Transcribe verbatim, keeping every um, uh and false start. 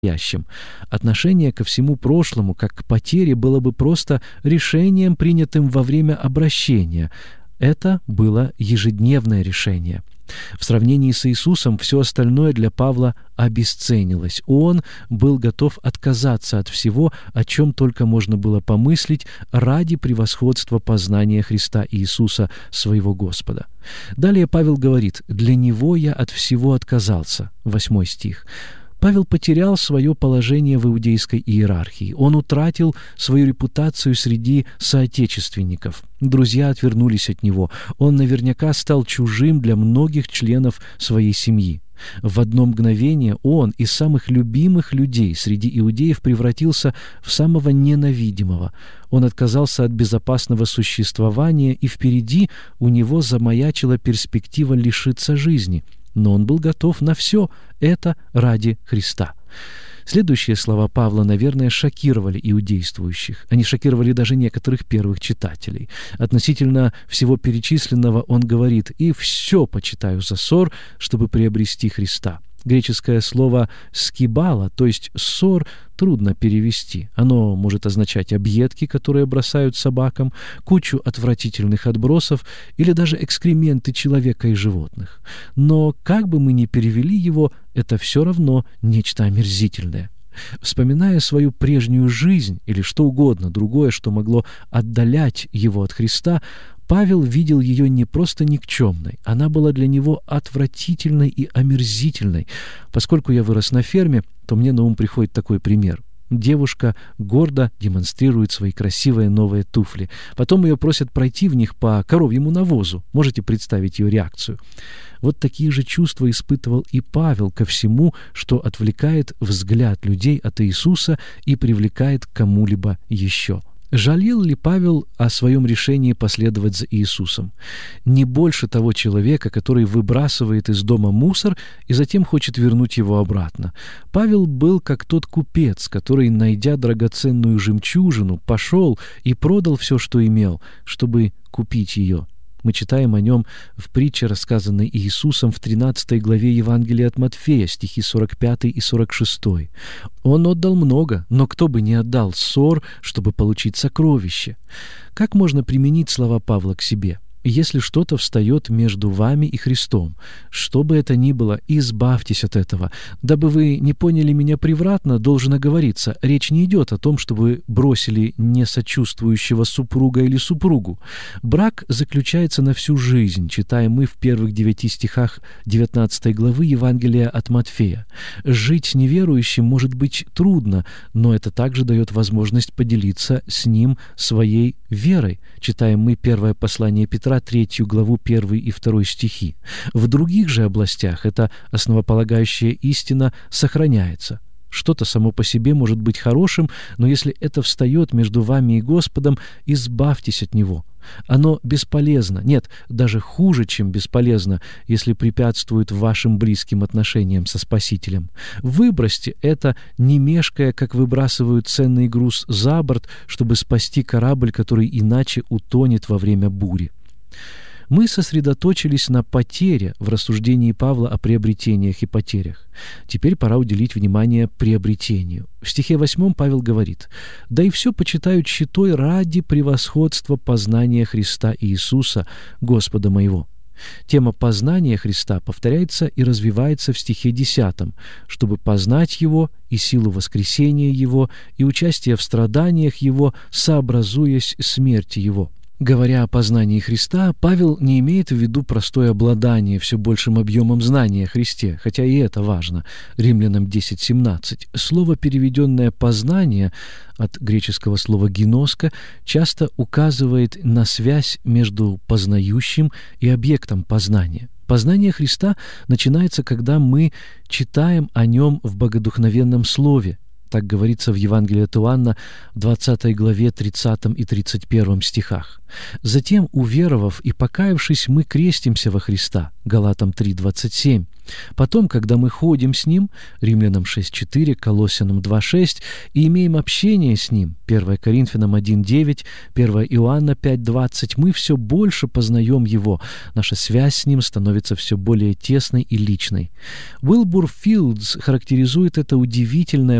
настоящем. Отношение ко всему прошлому, как к потере, было бы просто решением, принятым во время обращения. Это было ежедневное решение. В сравнении с Иисусом все остальное для Павла обесценилось. Он был готов отказаться от всего, о чем только можно было помыслить, ради превосходства познания Христа Иисуса, своего Господа. Далее Павел говорит: «Для Него я от всего отказался». Восьмой стих. Павел потерял свое положение в иудейской иерархии. Он утратил свою репутацию среди соотечественников. Друзья отвернулись от него. Он наверняка стал чужим для многих членов своей семьи. В одно мгновение он из самых любимых людей среди иудеев превратился в самого ненавидимого. Он отказался от безопасного существования, и впереди у него замаячила перспектива лишиться жизни. Но он был готов на все это ради Христа. Следующие слова Павла, наверное, шокировали иудействующих. Они шокировали даже некоторых первых читателей. Относительно всего перечисленного он говорит: «И все почитаю за ссор, чтобы приобрести Христа». Греческое слово «скибала», то есть «ссор», трудно перевести. Оно может означать объедки, которые бросают собакам, кучу отвратительных отбросов или даже экскременты человека и животных. Но как бы мы ни перевели его, это все равно нечто омерзительное. Вспоминая свою прежнюю жизнь или что угодно другое, что могло отдалять его от Христа, Павел видел ее не просто никчемной, она была для него отвратительной и омерзительной. Поскольку я вырос на ферме, то мне на ум приходит такой пример. Девушка гордо демонстрирует свои красивые новые туфли. Потом ее просят пройти в них по коровьему навозу. Можете представить ее реакцию? Вот такие же чувства испытывал и Павел ко всему, что отвлекает взгляд людей от Иисуса и привлекает к кому-либо еще. Жалел ли Павел о своем решении последовать за Иисусом? Не больше того человека, который выбрасывает из дома мусор и затем хочет вернуть его обратно. Павел был как тот купец, который, найдя драгоценную жемчужину, пошел и продал все, что имел, чтобы купить ее. Мы читаем о нем в притче, рассказанной Иисусом в тринадцатой главе Евангелия от Матфея, стихи сорок пятый и сорок шестой. «Он отдал много, но кто бы не отдал ссор, чтобы получить сокровище». Как можно применить слова Павла к себе? Если что-то встает между вами и Христом, что бы это ни было, избавьтесь от этого. Дабы вы не поняли меня превратно, должно говориться, речь не идет о том, чтобы вы бросили несочувствующего супруга или супругу. Брак заключается на всю жизнь, читаем мы в первых девяти стихах девятнадцатой главы Евангелия от Матфея. Жить с неверующим может быть трудно, но это также дает возможность поделиться с ним своей верой. Читаем мы первое послание Петра, третью главу, первый и второй стихи. В других же областях эта основополагающая истина сохраняется. Что-то само по себе может быть хорошим, но если это встает между вами и Господом, избавьтесь от него. Оно бесполезно, нет, даже хуже, чем бесполезно, если препятствует вашим близким отношениям со Спасителем. Выбросьте это, не мешкая, как выбрасывают ценный груз за борт, чтобы спасти корабль, который иначе утонет во время бури. Мы сосредоточились на потере в рассуждении Павла о приобретениях и потерях. Теперь пора уделить внимание приобретению. В стихе восьмом Павел говорит: «Да и все почитаю тщетой ради превосходства познания Христа Иисуса, Господа моего». Тема познания Христа повторяется и развивается в стихе десятом, чтобы познать Его и силу воскресения Его, и участие в страданиях Его, сообразуясь смерти Его. Говоря о познании Христа, Павел не имеет в виду простое обладание все большим объемом знания о Христе, хотя и это важно. Римлянам десять семнадцать. Слово, переведенное «познание» от греческого слова «гиноска», часто указывает на связь между познающим и объектом познания. Познание Христа начинается, когда мы читаем о Нем в богодухновенном Слове. Так говорится в Евангелии от Иоанна в двадцатой главе тридцатом и тридцать первом стихах. Затем, уверовав и покаявшись, мы крестимся во Христа. Галатам три двадцать семь. Потом, когда мы ходим с Ним, Римлянам шесть четыре, Колоссянам два шесть, и имеем общение с Ним, первое Коринфянам один девять, первое Иоанна пять двадцать, мы все больше познаем Его. Наша связь с Ним становится все более тесной и личной. Уилбур Филдс характеризует это удивительное